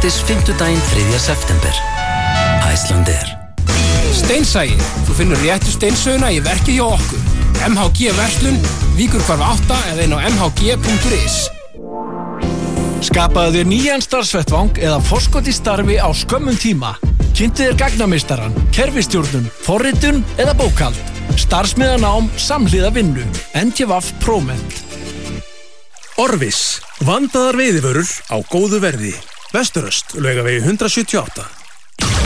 Miðnættis 5. 3. september. Icelandair. Steinsæi. Þú finnur réttu steinsöguna í verki hjá okkur. MHG Verslun, Víkurhvarfi 8 eða inn á mhg.is. Skapaðu þér nýjan starfsvettvang eða forskot í starfi á skömmum tíma. Kynntu þér gagnameistaran, kerfistjórnun, forritun eða bókhald. Starfsmiðanám samhliða vinnu. NTVAF Proment. Orvis, vandaðar veiðivörur á góðu verði. Vesturöst, Laugavegi 178.